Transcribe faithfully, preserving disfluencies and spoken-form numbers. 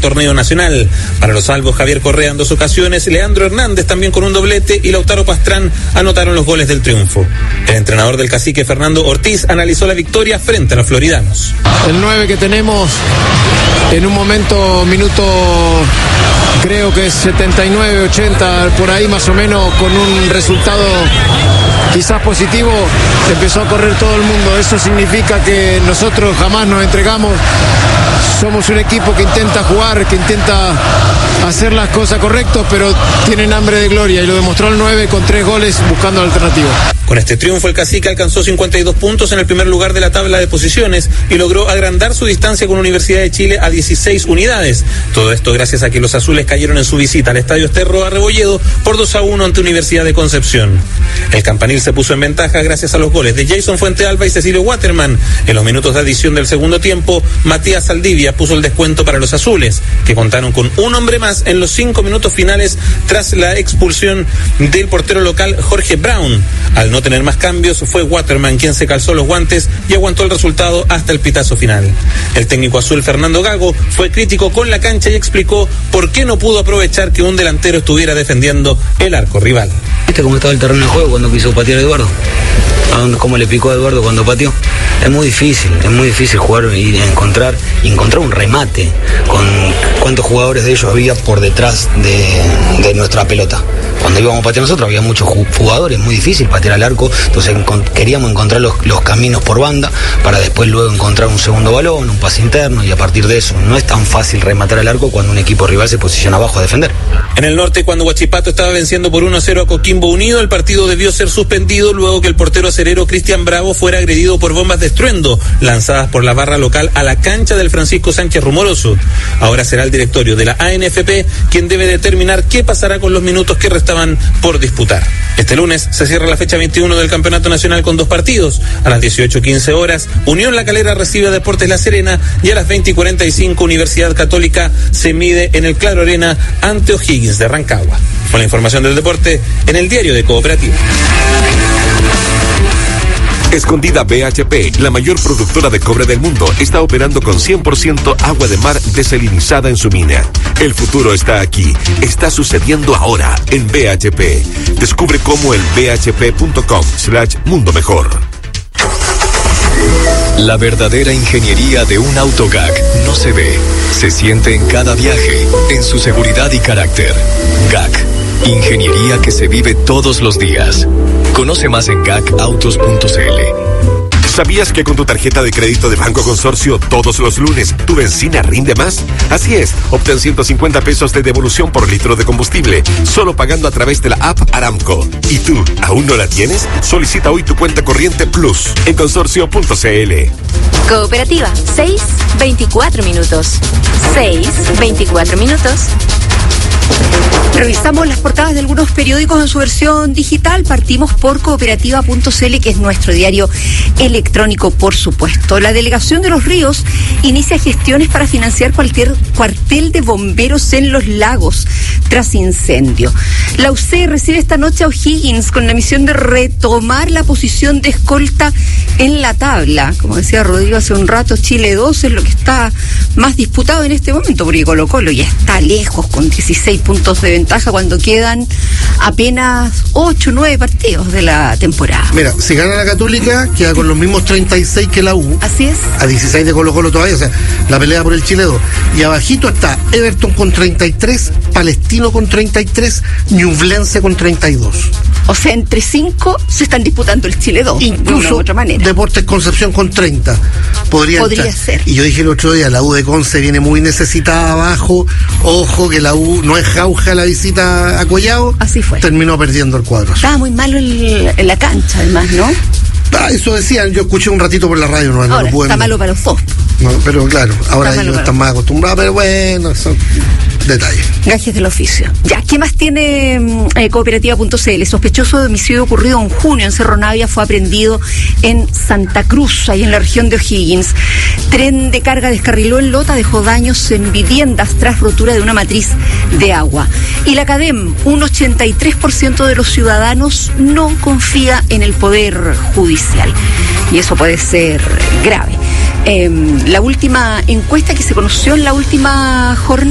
torneo nacional. Para los salvos, Javier Correa en dos ocasiones, Leandro Hernández también con un doblete y Lautaro Pastrán anotaron los goles del triunfo. El entrenador del Cacique, Fernando Ortiz, analizó la victoria frente a los floridanos. El nueve que tenemos en un momento, minuto creo que es setenta y nueve, ochenta, por ahí más o menos, con un resultado quizás positivo, empezó a correr todo el mundo. Eso significa que nosotros jamás nos entregamos. Somos un equipo que intenta jugar, que intenta hacer las cosas correctas, pero tienen hambre de gloria, y lo demostró el nueve con tres goles buscando la alternativa. Con este triunfo, el Cacique alcanzó cincuenta y dos puntos en el primer lugar de la tabla de posiciones y logró agrandar su distancia con Universidad de Chile a dieciséis unidades. Todo esto gracias a que los azules cayeron en su visita al Estadio Esterro a Rebolledo por dos a uno ante Universidad de Concepción. El campanil se puso en ventaja gracias a los goles de Jason Fuentealba y Cecilio Waterman. En los minutos de adición del segundo tiempo, Matías Saldivia puso el descuento para los azules, que contaron con un hombre más en los cinco minutos finales tras la expulsión del portero local Jorge Brown. Al no tener más cambios, fue Waterman quien se calzó los guantes y aguantó el resultado hasta el pitazo final. El técnico azul Fernando Gago fue crítico con la cancha y explicó por qué no pudo aprovechar que un delantero estuviera defendiendo el arco rival. ¿Viste cómo estaba el terreno de juego cuando quiso patear a Eduardo? ¿Cómo le picó a Eduardo cuando pateó? Es muy difícil, es muy difícil jugar y encontrar, encontrar un remate con cuántos jugadores de ellos había por detrás de, de nuestra pelota. Cuando íbamos a patear nosotros había muchos jugadores, muy difícil patear al arco, entonces encont- queríamos encontrar los, los caminos por banda para después luego encontrar un segundo balón, un pase interno, y a partir de eso no es tan fácil rematar al arco cuando un equipo rival se posiciona abajo a defender. En el norte, cuando Huachipato estaba venciendo por uno a cero a Coquimbo Unido, el partido debió ser suspendido luego que el portero acerero Cristian Bravo fuera agredido por bombas de estruendo lanzadas por la barra local a la cancha del Francisco Sánchez Rumoroso. Ahora será el directorio de la A N F P quien debe determinar qué pasará con los minutos que restaban por disputar. Este lunes se cierra la fecha veintiuno del Campeonato Nacional con dos partidos. A las dieciocho quince horas, Unión La Calera recibe a Deportes La Serena, y a las veinte y cuarenta y cinco, Universidad Católica se mide en el Claro Arena ante O'Higgins de Rancagua. Con la información del deporte en el diario de Cooperativa. Escondida B H P, la mayor productora de cobre del mundo, está operando con cien por ciento agua de mar desalinizada en su mina. El futuro está aquí, está sucediendo ahora en B H P. Descubre cómo en bhp.com slash mundo mejor. La verdadera ingeniería de un auto G A C no se ve, se siente en cada viaje, en su seguridad y carácter. G A C, ingeniería que se vive todos los días. Conoce más en G A C autos punto c l. ¿Sabías que con tu tarjeta de crédito de Banco Consorcio todos los lunes tu benzina rinde más? Así es, obtén ciento cincuenta pesos de devolución por litro de combustible, solo pagando a través de la app Aramco. ¿Y tú, aún no la tienes? Solicita hoy tu cuenta corriente Plus en consorcio punto c l. Cooperativa, seis, veinticuatro minutos. seis, veinticuatro minutos. Revisamos las portadas de algunos periódicos en su versión digital. Partimos por cooperativa punto c l, que es nuestro diario electrónico, por supuesto. La Delegación de Los Ríos inicia gestiones para financiar cualquier cuartel de bomberos en Los Lagos tras incendio. La U C recibe esta noche a O'Higgins con la misión de retomar la posición de escolta en la tabla. Como decía Rodrigo hace un rato, Chile dos es lo que está más disputado en este momento, porque Colo Colo ya está lejos con dieciséis puntos de ventaja cuando quedan apenas ocho o nueve partidos de la temporada. Mira, si gana la Católica, queda con los mismos treinta y seis que la U. Así es. A dieciséis de Colo Colo todavía, o sea, la pelea por el Chile dos. Y abajito está Everton con treinta y tres, Palestino con treinta y tres, Ñublense con treinta y dos. O sea, entre cinco se están disputando el Chile dos. Incluso de una u otra manera. Deportes Concepción con treinta. Podría, Podría entrar. ser. Y yo dije el otro día, la U de Conce viene muy necesitada abajo. Ojo que la U no es jauja la visita a Collao. Así fue. Terminó perdiendo el cuadro. Estaba muy malo el, en la cancha, además, ¿no? Ah, eso decían, yo escuché un ratito por la radio, no, ahora, no lo pude. Está malo para los dos. No, pero claro, ahora está ellos están más acostumbrados, pero bueno, son detalles. Gajes del oficio. Ya, ¿qué más tiene eh, cooperativa punto c l? Sospechoso de homicidio ocurrido en junio en Cerro Navia fue aprehendido en Santa Cruz, ahí en la región de O'Higgins. Tren de carga descarriló en Lota, dejó daños en viviendas tras rotura de una matriz de agua. Y la CADEM, un ochenta y tres por ciento de los ciudadanos no confía en el Poder Judicial. Y eso puede ser grave. Eh, la última encuesta que se conoció en la última jornada